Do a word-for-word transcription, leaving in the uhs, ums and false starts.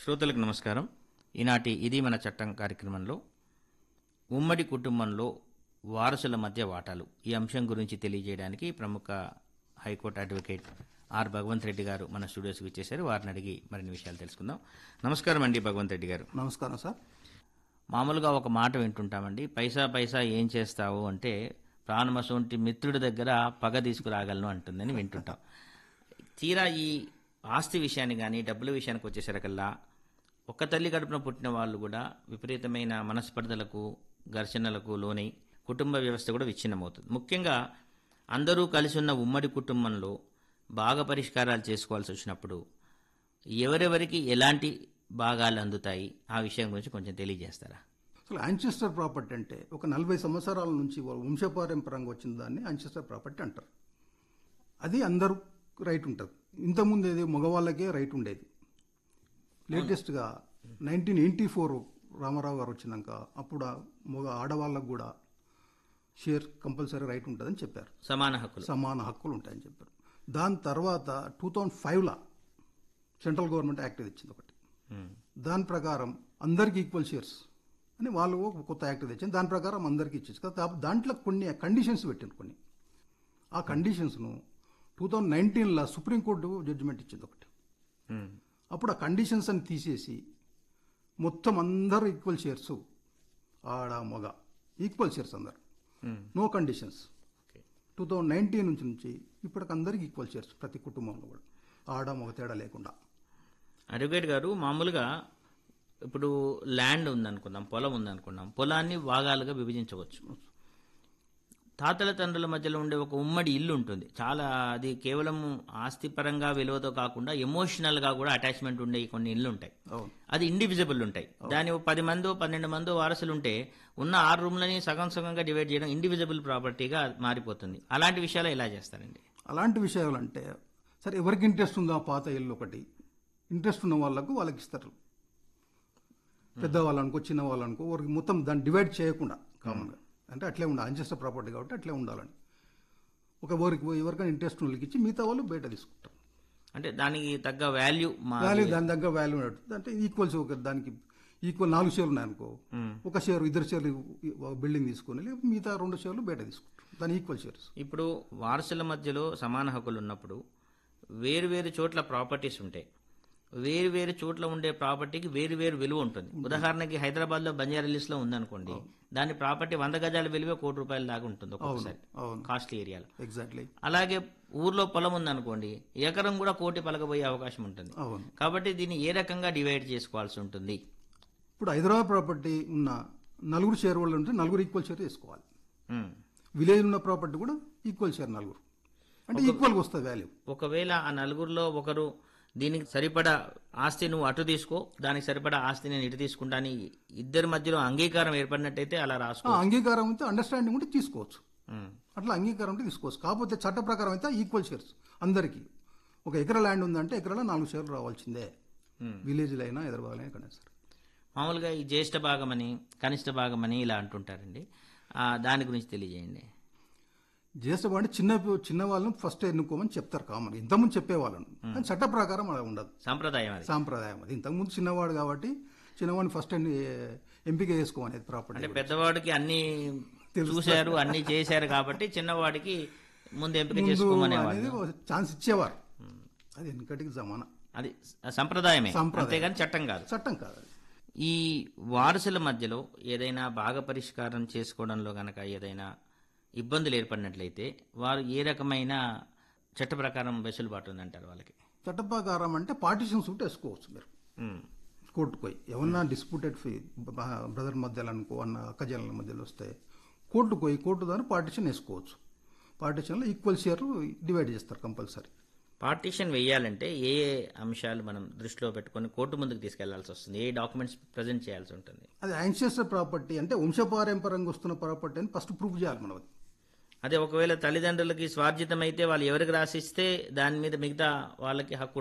శ్రోతలకు నమస్కారం. ఈనాటి ఇది మన చట్టం కార్యక్రమంలో ఉమ్మడి కుటుంబంలో వారసుల మధ్య వాటాలు ఈ అంశం గురించి తెలియజేయడానికి ప్రముఖ high court advocate are Bhagavanth Reddy గారు మన స్టూడియోస్కి వచ్చేసారు. వారిని అడిగి మరిన్ని విషయాలు తెలుసుకుందాం. నమస్కారం అండి భగవంత్ రెడ్డి గారు. నమస్కారం సార్. మామూలుగా ఒక మాట వింటుంటామండి, పైసా పైసా ఏం చేస్తావు అంటే ప్రాణమసోంటి మిత్రుడి దగ్గర పగ తీసుకురాగలను అంటుందని వింటుంటాం. తీరా ఈ ఆస్తి విషయాన్ని కానీ డబ్బుల విషయానికి వచ్చేసరికల్లా ఒక్క తల్లి గడుపున పుట్టిన వాళ్ళు కూడా విపరీతమైన మనస్పర్ధలకు ఘర్షణలకు లోనై కుటుంబ వ్యవస్థ కూడా విచ్ఛిన్నమవుతుంది. ముఖ్యంగా అందరూ కలిసి ఉన్న ఉమ్మడి కుటుంబంలో బాగా పరిష్కారాలు చేసుకోవాల్సి వచ్చినప్పుడు ఎవరెవరికి ఎలాంటి భాగాలు అందుతాయి ఆ విషయం గురించి కొంచెం తెలియజేస్తారా? అసలు యాన్సెస్టర్ ప్రాపర్టీ అంటే ఒక నలభై సంవత్సరాల నుంచి వంశపారంపరంగా వచ్చిన దాన్ని యాన్సెస్టర్ ప్రాపర్టీ అంటారు. అది అందరూ రైట్ ఉంటుంది. ఇంతకుముందు ఏది మగవాళ్ళకే రైట్ ఉండేది. లేటెస్ట్గా నైన్టీన్ ఎయిటీ ఫోర్ రామారావు గారు వచ్చినాక అప్పుడు మగ ఆడవాళ్ళకు కూడా షేర్ కంపల్సరీ రైట్ ఉంటుందని చెప్పారు. సమాన హక్కులు సమాన హక్కులు ఉంటాయని చెప్పారు. దాని తర్వాత టూ థౌజండ్ ఫైవ్లో సెంట్రల్ గవర్నమెంట్ యాక్ట్ తెచ్చింది ఒకటి. దాని ప్రకారం అందరికీ ఈక్వల్ షేర్స్ అని వాళ్ళు ఒక కొత్త యాక్ట్ తెచ్చింది. దాని ప్రకారం అందరికీ ఇచ్చేసి కదా. దాంట్లో కొన్ని కండిషన్స్ పెట్టింది. కొన్ని ఆ కండిషన్స్ను టూ థౌజండ్ నైన్టీన్లో సుప్రీంకోర్టు జడ్జిమెంట్ ఇచ్చింది ఒకటి. అప్పుడు ఆ కండిషన్స్ అని తీసేసి మొత్తం అందరూ ఈక్వల్ షేర్స్, ఆడ మగ ఈక్వల్ షేర్స్ అందరు, no conditions. Two thousand nineteen నుంచి నుంచి ఇప్పటికి అందరికి ఈక్వల్ షేర్స్ ప్రతి కుటుంబంలో కూడా, ఆడ మగ తేడా లేకుండా. అడ్వకేట్ గారు, మామూలుగా ఇప్పుడు ల్యాండ్ ఉందనుకుందాం, పొలం ఉందనుకుందాం, పొలాన్ని భాగాలుగా విభజించవచ్చు. తాతల తండ్రుల మధ్యలో ఉండే ఒక ఉమ్మడి ఇల్లు ఉంటుంది. చాలా అది కేవలం ఆస్తిపరంగా విలువతో కాకుండా ఎమోషనల్గా కూడా అటాచ్మెంట్ ఉండే కొన్ని ఇల్లు ఉంటాయి. అది ఇండివిజిబుల్ ఉంటాయి. దాని పది మందో పన్నెండు మందో వారసులు ఉంటే ఉన్న ఆరు రూమ్లని సగం సగంగా డివైడ్ చేయడం ఇండివిజిబుల్ ప్రాపర్టీగా మారిపోతుంది. అలాంటి విషయాలు ఎలా చేస్తారండి? అలాంటి విషయాలు అంటే సరే, ఎవరికి ఇంట్రెస్ట్ ఉందో ఆ పాత ఇల్లు ఒకటి, ఇంట్రెస్ట్ ఉన్న వాళ్ళకు వాళ్ళకి ఇస్తారు. పెద్దవాళ్ళు అనుకో, చిన్న వాళ్ళు అనుకో, వారికి మొత్తం దాన్ని డివైడ్ చేయకుండా కామన్గా అంటే అట్లే ఉండాలి. అన్సెస్టర్ ప్రాపర్టీ కాబట్టి అట్లే ఉండాలని ఒక ఎవరికి ఎవరికైనా ఇంట్రెస్ట్ వాళ్ళకి ఇచ్చి మిగతా వాళ్ళు బయట తీసుకుంటారు. అంటే దానికి తగ్గ వాల్యూ వాల్యూ దాని తగ్గ వాల్యూ ఉంటుంది. అంటే ఈక్వల్స్ ఒక దానికి ఈక్వల్ నాలుగు షేర్లు ఉన్నాయనుకో, ఒక షేర్ ఇద్దరు షేర్లు బిల్డింగ్ తీసుకొని మిగతా రెండు షేర్లు బయట తీసుకుంటారు. దాని ఈక్వల్ షేర్స్. ఇప్పుడు వారసుల మధ్యలో సమాన హక్కులు ఉన్నప్పుడు వేరు వేరు చోట్ల ప్రాపర్టీస్ ఉంటాయి. వేరు వేరు చోట్ల ఉండే ప్రాపర్టీకి వేరు వేరు విలువ ఉంటుంది. ఉదాహరణకి హైదరాబాద్ లో బంజారాహిల్స్ లో ఉందనుకోండి, దాని ప్రాపర్టీ వంద గజాల విలువ కోటి రూపాయల దాకా ఉంటుంది ఒక్కొక్కసారి కాస్ట్లీ ఏరియాలో. ఎగ్జాక్ట్లీ. అలాగే ఊర్లో పొలం ఉందనుకోండి, ఎకరం కూడా కోటి పలకబోయే అవకాశం ఉంటుంది. కాబట్టి దీన్ని ఏ రకంగా డివైడ్ చేసుకోవాల్సి ఉంటుంది? ఇప్పుడు హైదరాబాద్ ప్రాపర్టీ ఉన్న నలుగురు షేర్ వాళ్ళు ఉంటే నలుగురు ఈక్వల్ షేర్ చేసుకోవాలి. విలేజ్ ఉన్న ప్రాపర్టీ కూడా ఈక్వల్ షేర్ నలుగురు, అంటే ఈక్వల్గా వస్తుంది వాల్యూ. ఒకవేళ ఆ నలుగురిలో ఒకరు దీనికి సరిపడా ఆస్తి నువ్వు అటు తీసుకో, దానికి సరిపడా ఆస్తి నేను ఇటు తీసుకుంటా అని ఇద్దరి మధ్యలో అంగీకారం ఏర్పడినట్టయితే అలా రాసుకో. అంగీకారం అయితే అండర్స్టాండింగ్ ఉంటే తీసుకోవచ్చు. అట్లా అంగీకారం ఉంటే తీసుకోవచ్చు. కాకపోతే చట్ట ప్రకారం అయితే ఈక్వల్ షేర్స్ అందరికీ. ఒక ఎకరా ల్యాండ్ ఉందంటే ఎకరాలో నాలుగు షేర్లు రావాల్సిందే, విలేజ్లో అయినా హైదరాబాద్ అయినా ఎక్కడైనా సరే. మామూలుగా ఈ జ్యేష్ఠ భాగమని కనిష్ట భాగమని ఇలా అంటుంటారండి, దాని గురించి తెలియజేయండి. జ్యేష్ఠ అంటే చిన్న చిన్న వాళ్ళని ఫస్ట్ ఎన్నుకోమని చెప్తారు కామన్, ఇంతకుముందు చెప్పేవాళ్ళను. కానీ చట్ట ప్రకారం అలా ఉండదు, సాంప్రదాయం అది. సాంప్రదాయం అది. ఇంతకుముందు చిన్నవాడు కాబట్టి చిన్నవాడిని ఫస్ట్ ఎంపిక చేసుకోమనేది ప్రాపర్టీ. అంటే పెద్దవాడికి అన్ని చూశారు, అన్ని చేశారు కాబట్టి చిన్నవాడికి ముందు ఎంపిక చేసుకోమనేది ఛాన్స్ ఇచ్చేవారు. అది వెనకటికి జమానా, అది సంప్రదాయమే, అంతేగాని చట్టం కాదు. చట్టం కాదు. ఈ వారసుల మధ్యలో ఏదైనా బాగా పరిష్కారం చేసుకోవడంలో గనక ఏదైనా ఇబ్బందులు ఏర్పడినట్లయితే వారు ఏ రకమైన చట్ట ప్రకారం వెసులుబాటు ఉందంటారు వాళ్ళకి? చట్ట ప్రకారం అంటే పార్టీషన్స్ ఉంటే వేసుకోవచ్చు మీరు కోర్టుకు పోయి. ఏమన్నా డిస్ప్యూటెడ్ బ్రదర్ మధ్యలో అనుకో, అన్న అక్కజనుల మధ్యలో వస్తే కోర్టుకు పోయి కోర్టు ద్వారా పార్టీషన్ వేసుకోవచ్చు. పార్టీషన్లో ఈక్వల్ షేర్ డివైడ్ చేస్తారు కంపల్సరీ. పార్టీషన్ వేయాలంటే ఏ ఏ అంశాలు మనం దృష్టిలో పెట్టుకొని కోర్టు ముందుకు తీసుకెళ్లాల్సి వస్తుంది? ఏ డాక్యుమెంట్స్ ప్రజెంట్ చేయాల్సి ఉంటుంది? అది యాన్సెస్టర్ ప్రాపర్టీ అంటే వంశపారంపరంగా వస్తున్న ప్రాపర్టీ అని ఫస్ట్ ప్రూవ్ చేయాలి మనం. అదే ఒకవేళ తల్లిదండ్రులకి స్వార్జితం అయితే వాళ్ళు ఎవరికి రాసిస్తే దాని మీద మిగతా వాళ్ళకి హక్కు